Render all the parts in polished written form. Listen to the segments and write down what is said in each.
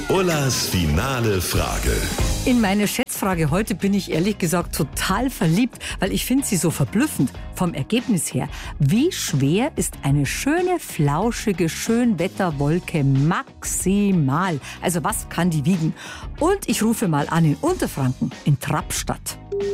Ullas finale Frage. In meine Schätzfrage heute bin ich ehrlich gesagt total verliebt, weil ich finde sie so verblüffend vom Ergebnis her. Wie schwer ist eine schöne, flauschige Schönwetterwolke maximal? Also was kann die wiegen? Und ich rufe mal an in Unterfranken, in Trappstadt.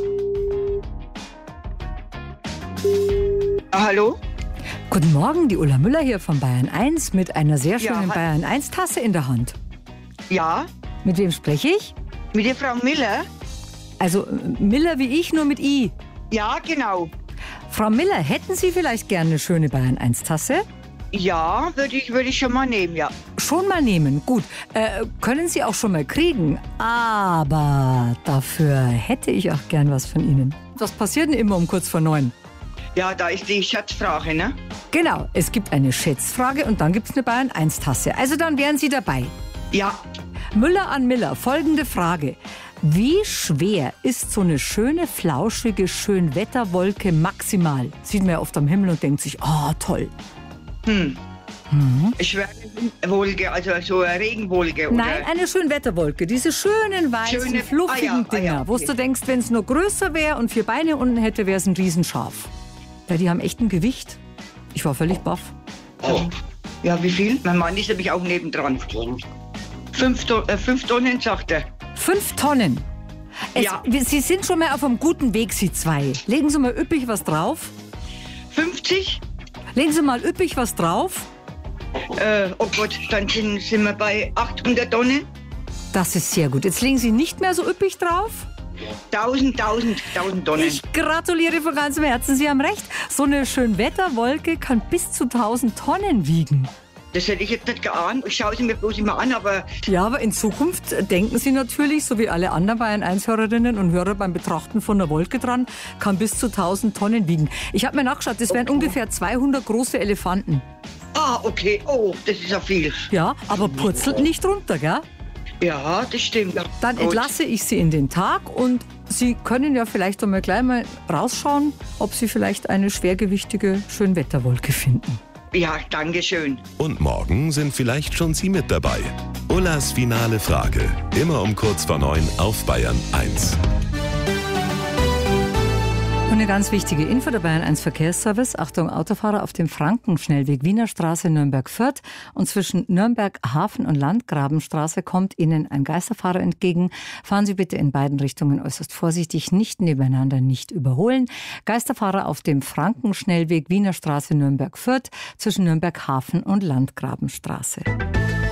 Hallo? Guten Morgen, die Ulla Müller hier von Bayern 1 mit einer sehr schönen Ja, Bayern 1 Tasse in der Hand. Ja, Mit wem spreche ich? mit der Frau Miller? Also Miller wie ich, nur mit I. Ja, genau. Frau Miller, hätten Sie vielleicht gerne eine schöne Bayern 1 Tasse? Ja, würde ich schon mal nehmen, ja. Schon mal nehmen, gut. Können Sie auch schon mal kriegen. Aber dafür hätte ich auch gern was von Ihnen. Was passiert denn immer um kurz vor 9? Ja, da ist die Schätzfrage, ne? Genau, es gibt eine Schätzfrage und dann gibt es eine Bayern 1 Tasse. Also dann wären Sie dabei. Ja, Müller an Miller, folgende Frage. Wie schwer ist so eine schöne, flauschige Schönwetterwolke maximal? Sieht man ja oft am Himmel und denkt sich, oh toll. Schwerwolke, also so eine Regenwolke. Oder? Nein, eine Schönwetterwolke. Diese schönen, weißen, Schöne- fluffigen Dinger. okay. Wo du denkst, wenn es nur größer wäre und 4 Beine unten hätte, wäre es ein Riesenschaf. Ja, die haben echt ein Gewicht. Ich war völlig baff. Oh. Ja, wie viel? Mein Mann ist nämlich auch nebendran. 5 Tonnen, sagt er. 5 Tonnen. Ja. Sie sind schon mal auf einem guten Weg, Sie zwei. Legen Sie mal üppig was drauf. 50? Legen Sie mal üppig was drauf. Oh Gott, dann sind wir bei 800 Tonnen. Das ist sehr gut. Jetzt legen Sie nicht mehr so üppig drauf. 1000 Tonnen. Ich gratuliere von ganzem Herzen. Sie haben recht. So eine Schönwetterwolke kann bis zu 1000 Tonnen wiegen. Das hätte ich jetzt nicht geahnt. Ich schaue sie mir bloß immer an, aber Ja, aber in Zukunft denken Sie natürlich, so wie alle anderen Bayern 1-Hörerinnen und Hörer beim Betrachten von der Wolke dran, kann bis zu 1000 Tonnen wiegen. Ich habe mir nachgeschaut, das wären ungefähr 200 große Elefanten. okay. Oh, das ist ja viel. Ja, aber purzelt nicht runter, gell? Ja, das stimmt. Dann Gut. entlasse ich Sie in den Tag und Sie können ja vielleicht einmal gleich mal rausschauen, ob Sie vielleicht eine schwergewichtige Schönwetterwolke finden. Ja, danke schön. Und morgen sind vielleicht schon Sie mit dabei. Ullas finale Frage. Immer um kurz vor 9 auf Bayern 1. Und eine ganz wichtige Info der Bayern 1 Verkehrsservice. Achtung, Autofahrer auf dem Frankenschnellweg Wiener Straße Nürnberg-Fürth und zwischen Nürnberg Hafen und Landgrabenstraße kommt Ihnen ein Geisterfahrer entgegen. Fahren Sie bitte in beiden Richtungen äußerst vorsichtig, nicht nebeneinander, nicht überholen. Geisterfahrer auf dem Frankenschnellweg Wiener Straße Nürnberg-Fürth zwischen Nürnberg Hafen und Landgrabenstraße.